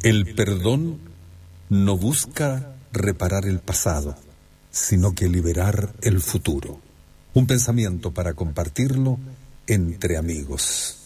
El perdón no busca reparar el pasado, sino que liberar el futuro. Un pensamiento para compartirlo entre amigos.